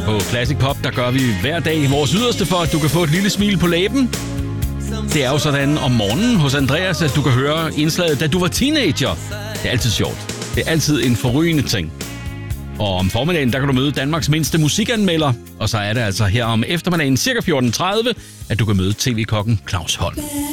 på Classic Pop, der gør vi hver dag vores yderste for, at du kan få et lille smil på læben. Det er jo sådan om morgenen hos Andreas, at du kan høre indslaget, da du var teenager. Det er altid sjovt. Det er altid en forrygende ting. Og om formiddagen, der kan du møde Danmarks mindste musikanmelder. Og så er det altså her om eftermiddagen, cirka 14.30, at du kan møde tv-kokken Claus Holm.